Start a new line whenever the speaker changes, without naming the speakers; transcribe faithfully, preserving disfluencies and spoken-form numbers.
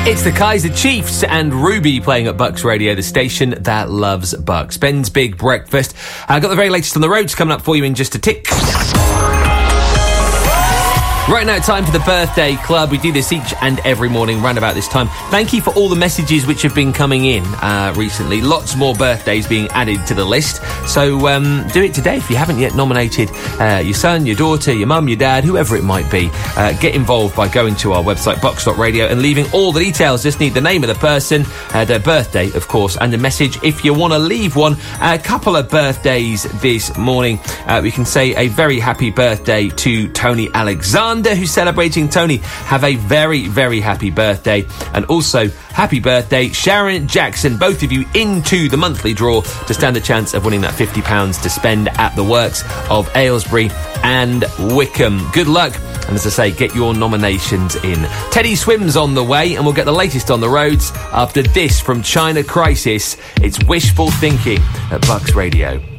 It's the Kaiser Chiefs and Ruby playing at Bucks Radio, the station that loves Bucks. Ben's Big Breakfast. I uh, got the very latest on the roads coming up for you in just a tick. Right now, time for the Birthday Club. We do this each and every morning, round about this time. Thank you for all the messages which have been coming in uh, recently. Lots more birthdays being added to the list. So um, do it today if you haven't yet nominated uh, your son, your daughter, your mum, your dad, whoever it might be. Uh, get involved by going to our website, bucks dot radio, and leaving all the details. Just need the name of the person, uh, their birthday, of course, and a message if you want to leave one. A couple of birthdays this morning. Uh, we can say a very happy birthday to Tony Alexander, who's celebrating. Tony, have a very, very happy birthday. And also, happy birthday, Sharon Jackson. Both of you into the monthly draw to stand a chance of winning that fifty pounds to spend at the works of Aylesbury and Wickham. Good luck. And as I say, get your nominations in. Teddy Swims on the way, and we'll get the latest on the roads after this from China Crisis. It's Wishful Thinking at Bucks Radio.